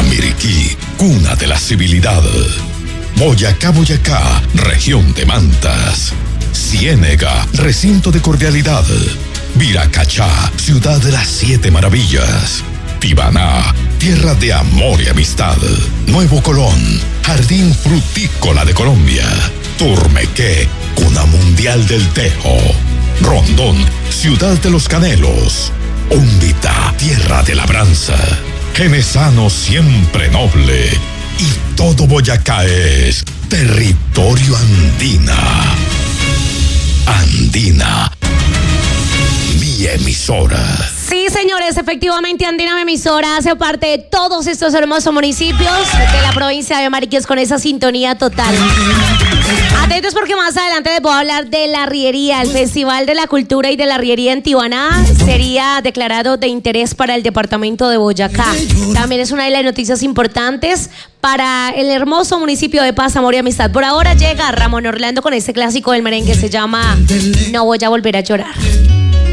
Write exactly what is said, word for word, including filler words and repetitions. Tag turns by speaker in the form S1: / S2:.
S1: Miriquí, cuna de la civilidad. Boyacá, Boyacá, región de mantas. Ciénega, recinto de cordialidad. Viracachá, ciudad de las siete maravillas. Tibaná, tierra de amor y amistad. Nuevo Colón, jardín frutícola de Colombia. Turmequé, cuna mundial del tejo. Rondón, ciudad de los canelos. Úmbita, tierra de labranza. Genesano, siempre noble. Y todo Boyacá es territorio andina. Andina, mi emisora.
S2: Sí, señores, efectivamente Andina, mi emisora, hace parte de todos estos hermosos municipios de la provincia de Mariquíes con esa sintonía total. Atentos porque más adelante les voy a hablar de la arriería. El Festival de la Cultura y de la Arriería en Tibaná sería declarado de interés para el departamento de Boyacá. También es una de las noticias importantes para el hermoso municipio de Paz, Amor y Amistad. Por ahora llega Ramón Orlando con este clásico del merengue, se llama No voy a volver a llorar.